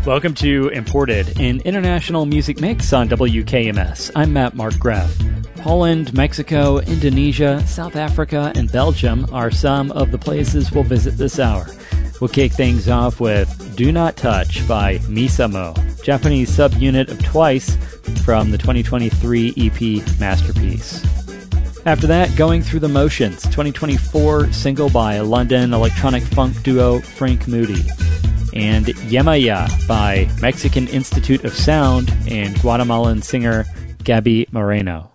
Welcome to Imported, an international music mix on WKMS. I'm Matt Mark Greff. Poland, Mexico, Indonesia, South Africa, and Belgium are some of the places we'll visit this hour. We'll kick things off with Do Not Touch by Misamo, Japanese subunit of Twice from the 2023 EP Masterpiece. After that, Going Through the Motions, 2024 single by London electronic funk duo Frank Moody. And Yemaya by Mexican Institute of Sound and Guatemalan singer Gaby Moreno.